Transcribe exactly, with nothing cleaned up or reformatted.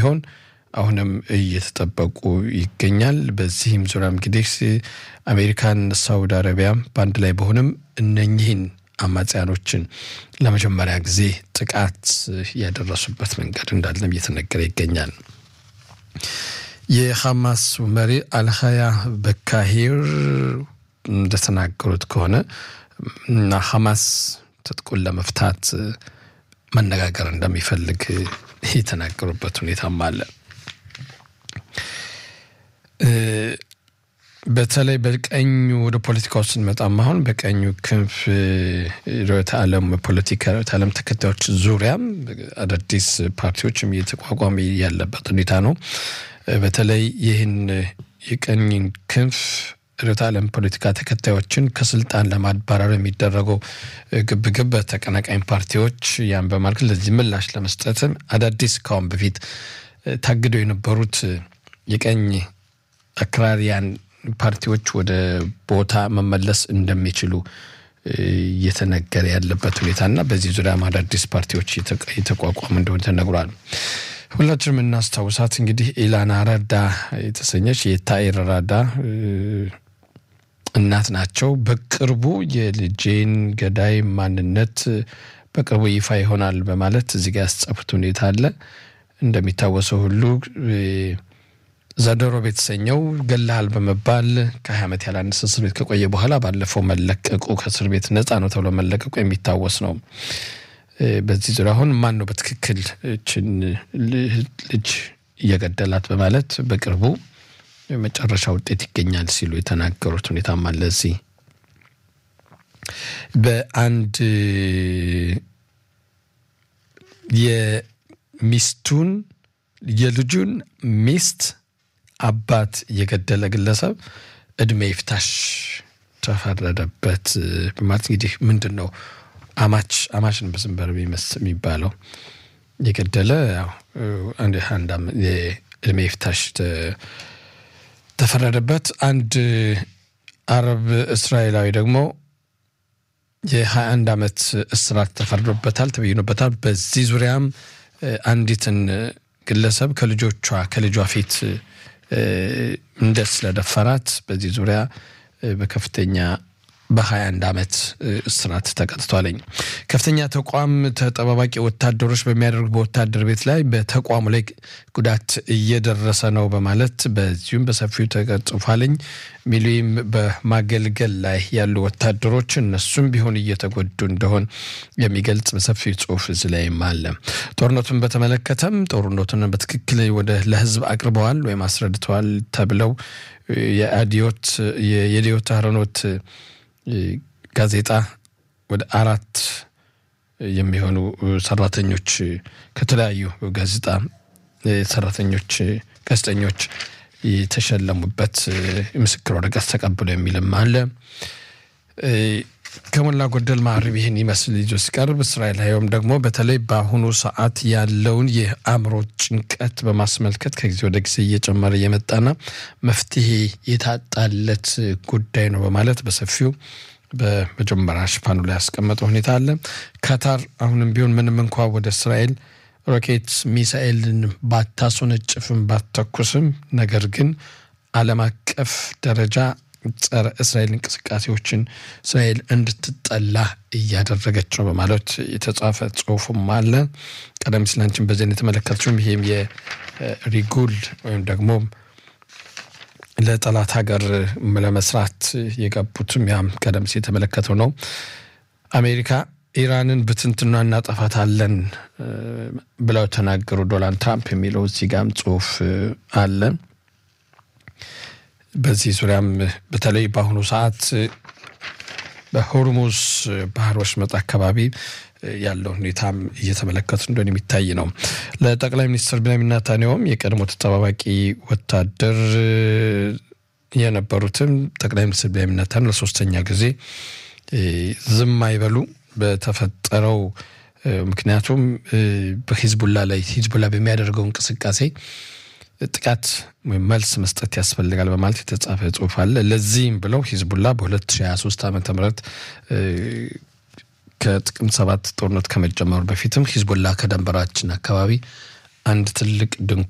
እንደሚሆን አሁንም እየተጠበቁ ይገኛል በዚህም ዙሪያ እንግዲህ አሜሪካን ሳውዲ አረቢያ ባንድ ላይ በሆነም እነኚህን አማጽያኖችን ለመጀመሪያ ጊዜ ጥቃት ያደረሱበት መንገድ እንዳለም እየተነገረ ይገኛል የሐማስ መሪ አልሃያ በካሂር እንደተናገሩት ከሆነ እና ሐማስ ትጥቁን ለመፍታት መነጋገር እንደሚፈልግ የተናገሩበት ሁኔታም አለ በተለይ በቀኝ ወደ ፖለቲካው ስንመጣም አሁን በቀኙ ክንፍ ሮት ዓለም ፖለቲካ ሮት ዓለም ተከታዮች ዙሪያም አዳዲስ ፓርቲዎችም እየተቋቋሙ ያለበት ሁኔታ ነው በተለይ ይህን የቀኝ ክንፍ ሮት ዓለም ፖለቲካ ተከታዮችን ከስልጣን ለማባረር የሚደረገው ግብግብ ተቀናቃኝ ፓርቲዎች ያን በማልከል ለዚህ ምላሽ ለመስጠት አዳዲስ ካውን በፊት ታግደው የነበሩት የቀኝ አክራሪያን ፓርቲዎች ወደ ቦታ መመለስ እንደሚችሉ የተነገረ ያለበት ሁኔታና በዚህ ዙሪያ አዳዲስ ፓርቲዎች የተቋቋሙ እንደሆነ ተነግሯል ሁላችንም እናስታውሳት እንግዲህ ኢላና ራዳ የተሰኘች የታይር ራዳ እናት ናቸው በቅርቡ የልጄን ገዳይ ማንነት በቅርቡ ይፋ ይሆናል በማለት እዚህ ጋር ያስጻፉት ሁኔታ አለ እንደሚታወሰው ሁሉ ዛዶሮ ቤተሰኛው ገላል በመባል ከ20 ዓመት ያላነሰ እስር ቤት ከቆየ በኋላ ባለፈው መለቀቁ ከእስር ቤት ነፃ ነው ተብሎ መለቀቁ የሚታወስ ነው በዚህ ዙሪያ አሁን ማን ነው በትክክል እችን ልጅ እየገደላት በማለት በቅርቡ መጨረሻ ውጤት ይገኛል ሲሉ የተናገሩት ሁኔታ ማለት እዚህ በአንድ የሚስቱን የልጁን ሚስት አባት የገደለ ግለሰብ እድሜ ይፍታሽ ተፈረደበት በማለት እንግዲህ ምንድነው አማች አማችን በስንበር የሚባለው የገደለ ያው አንድ አንዳም የእድሜ ይፍታሽ ተፈረደበት አንድ አረብ እስራኤላዊ ደግሞ የ21 ዓመት እስራት ተፈርዶበታል ተበይኖበታል በዚህ ዙሪያም አንዲትን ግለሰብ ከልጆቿ ከልጇ ፊት እንደስለደፈራት በዚህ ዙሪያ በከፍተኛ በ21 ዓመት እስራት ተቀጥቷልኝ ከፍተኛ ተቋም ተጠባባቂ ወታደሮች በሚያደርጉ በወታደር ቤት ላይ በተቋሙ ላይ ጉዳት እየደረሰ ነው በማለት በዚሁም በሰፊው ተቀጥፏልኝ ሚሊም በማገልገል ላይ ያሉ ወታደሮች እነሱም ቢሆን እየተጎዱ እንደሆን የሚገልጽ በሰፊው ጽሁፍ እዚህ ላይ አለ ጦርነቱን በተመለከተም ጦርነቱን በትክክል ወደ ለህዝብ አቅርበዋል ወይ ማስረድተዋል ተብለው የአዲዮት የዲዮት አሮኖት ጋዜጣ ወደ አራት የሚሆኑ ሰራተኞች ከተለያዩ ጋዜጣ ሰራተኞች ጋዜጠኞች የተሸለሙበት ምስክር ወረቀት ተቀብለው የሚልም አለ ከሞላ ጎደል ማዕረብ ይሄን ይመስል ይዞ ሲቀርብ እስራኤል ሀዮም ደግሞ በተለይ በአሁኑ ሰዓት ያለውን የአእምሮ ጭንቀት በማስመልከት ከጊዜ ወደ ጊዜ እየጨመረ የመጣና መፍትሄ የታጣለት ጉዳይ ነው በማለት በሰፊው በመጀመሪያ ሽፋኑ ላይ ያስቀመጠው ሁኔታ አለ ካታር አሁንም ቢሆን ምንም እንኳን ወደ እስራኤል ሮኬት ሚሳኤልን ባታስወነጭፍም ባትተኩስም ነገር ግን ዓለም አቀፍ ደረጃ ጸረ እስራኤል እንቅስቃሴዎችን እስራኤል እንድትጠላ እያደረገች ነው በማለት የተጻፈ ጽሁፍም አለ ቀደም ሲል አንቺም በዘን የተመለከታችሁም ይሄም የሪጉል ወይም ደግሞ ለጠላት ሀገር ለመስራት የገቡትም ያም ቀደም ሲል የተመለከተው ነው አሜሪካ ኢራንን በትንትና እናጠፋታለን ብለው ተናገሩ ዶናልድ ትራምፕ የሚለው እዚህ ጋርም ጽሁፍ አለ በዚህ ዙሪያም በተለይ በአሁኑ ሰዓት በሆርሙዝ ባህር ወሽመጥ አካባቢ ያለው ሁኔታም እየተመለከቱ እንደሆነ የሚታይ ነው ለጠቅላይ ሚኒስትር ቤንያሚን ኔታንያሁም የቀድሞ ተጠባባቂ ወታደር የነበሩትም ጠቅላይ ሚኒስትር ቤንያሚን ኔታንያሁ ለሶስተኛ ጊዜ ዝም አይበሉ በተፈጠረው ምክንያቱም በሂዝቡላ ላይ ሂዝቡላ በሚያደርገው እንቅስቃሴ ጥቃት መልስ መስጠት ያስፈልጋል በማለት የተጻፈ ጽሁፍ አለ ለዚህም ብለው ሂዝቡላ በ2023 ዓመተ ምህረት ከጥቅም ሰባት ጦርነት ከመጀመሩ በፊትም ሂዝቡላ ከደንበራችን አካባቢ አንድ ትልቅ ድንኳን